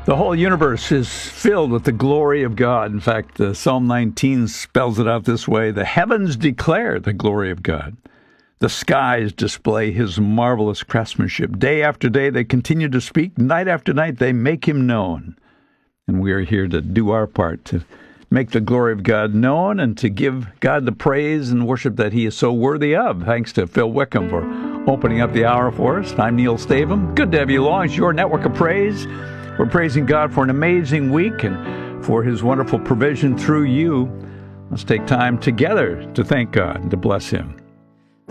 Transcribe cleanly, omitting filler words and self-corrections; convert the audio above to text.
The whole universe is filled with the glory of God. In fact, Psalm 19 spells it out this way: the heavens declare the glory of God. The skies display his marvelous craftsmanship. Day after day they continue to speak. Night after night they make him known. And we are here to do our part, to make the glory of God known and to give God the praise and worship that he is so worthy of. Thanks to Phil Wickham for opening up the hour for us. I'm Neil Stavum. Good to have you along. It's your network of praise. We're praising God for an amazing week and for his wonderful provision through you. Let's take time together to thank God and to bless him.